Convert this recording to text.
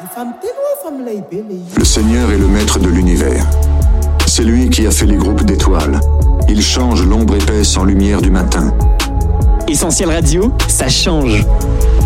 Le Seigneur est le maître de l'univers. C'est lui qui a fait les groupes d'étoiles. Il change l'ombre épaisse en lumière du matin. Essentiel Radio, ça change.